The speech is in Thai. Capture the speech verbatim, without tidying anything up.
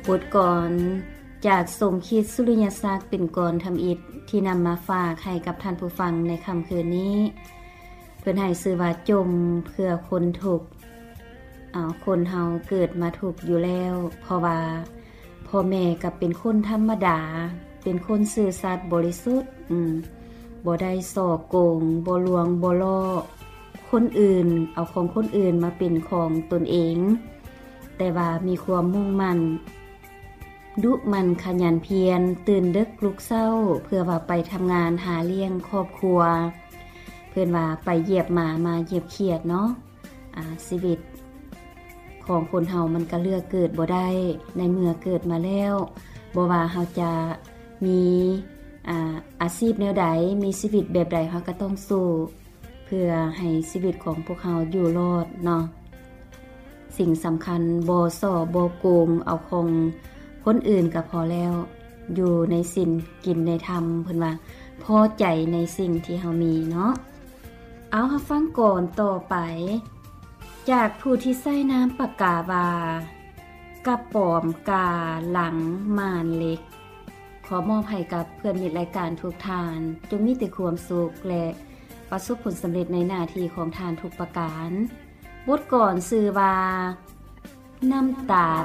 บทก่อนจากสมคิดสุริยศักดิ์เป็นกรทำอิฐที่นำมาฝากให้กับท่านผู้ฟังในค่ำคืนนี้เพื่อนให้ชื่อว่าจมเพื่อคนทุกข์เอาคนเฮาเกิดมาทุกข์อยู่แล้วเพราะว่าพ่อแม่ก็เป็นคนธรรมดาเป็นคนซื่อสัตย์บริสุทธิ์อืมบ่ได้ส่อโกงบ่ลวงบ่ล่อคนอื่นเอาของคนอื่นมาเป็นของตนเองแต่ว่ามีความมุ่งมั่นดุมันขยันเพียรตื่นดึกลุกเช้าเพื่อว่าไปทำงานหาเลี้ยงครอบครัวเพื่อนว่าไปเหยียบหมามาเหยียบเขียดเนาะอ่าชีวิตของคนเฮามันก็เลือกเกิดบ่ได้ในเมื่อเกิดมาแล้วบ่ว่าเฮาจะมีอ่าอาชีพแนวใดมีชีวิตแบบใดเฮาก็ต้องสู้เพื่อให้ชีวิตของพวกเฮาอยู่รอดเนาะสิ่งสำคัญบ่ส่อบ่โกงเอาของคนอื่นก็พอแล้วอยู่ในศีลกินในธรรมเพิ่นว่าพอใจในสิ่งที่เฮามีเนาะเอาเฮาฟังก่อนต่อไปจากผู้ที่ใส่น้ำปากกาวากระป๋อมกาหลังม่านเล็กขอมอบให้กับเพื่อนมิตรรายการทุกท่านจงมีแต่ความสุขและประสบผลสำเร็จในหน้าที่ของทานทุกประการบทก่อนชื่อว่าน้ำตา